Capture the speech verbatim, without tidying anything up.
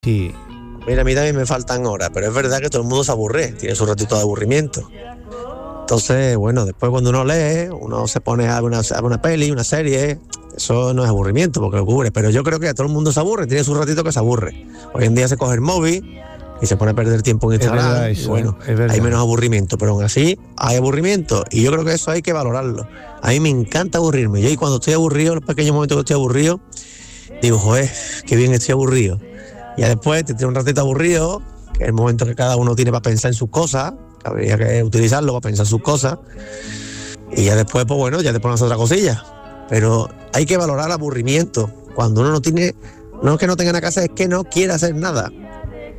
Sí. Mira, a mí también me faltan horas, pero es verdad que todo el mundo se aburre, tiene su ratito de aburrimiento. Entonces, bueno, después cuando uno lee, uno se pone a ver una, a ver una peli, una serie, eso no es aburrimiento porque lo cubre, pero yo creo que a todo el mundo se aburre, tiene su ratito que se aburre. Hoy en día se coge el móvil y se pone a perder tiempo en Es Instagram, verdad y eso, bueno, es verdad. hay menos aburrimiento, pero aún así hay aburrimiento y yo creo que eso hay que valorarlo. A mí me encanta aburrirme, yo y cuando estoy aburrido, en los pequeños momentos que estoy aburrido, digo, joder, qué bien estoy aburrido. Ya después te tiene un ratito aburrido, que es el momento que cada uno tiene para pensar en sus cosas, que habría que utilizarlo para pensar sus cosas, y ya después, pues bueno, ya te pones otra cosilla. Pero hay que valorar el aburrimiento. Cuando uno no tiene, no es que no tenga nada que hacer, es que no quiere hacer nada.